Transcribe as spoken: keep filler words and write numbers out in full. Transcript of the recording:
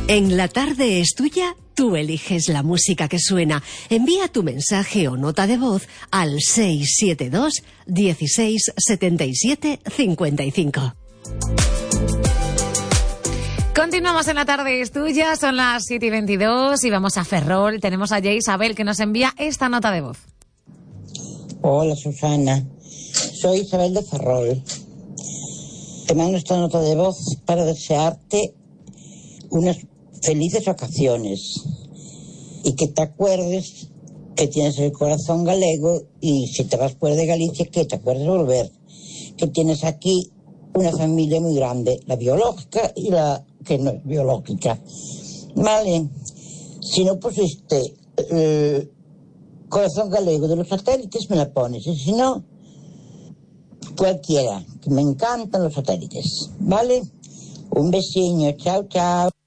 En La Tarde es Tuya, tú eliges la música que suena. Envía tu mensaje o nota de voz al seis siete dos, dieciséis, setenta y siete, cincuenta y cinco. Continuamos en La Tarde es Tuya, son las siete y veintidós y vamos a Ferrol. Tenemos a Isabel que nos envía esta nota de voz. Hola Susana, soy Isabel de Ferrol. Te mando esta nota de voz para desearte unas felices vacaciones y que te acuerdes que tienes el corazón galego y si te vas fuera de Galicia que te acuerdes de volver, que tienes aquí una familia muy grande, la biológica y la que no es biológica. Vale, si no pusiste el corazón galego de los satélites me la pones y si no cualquiera, que me encantan los satélites, ¿vale? Un besiño, chao, chao.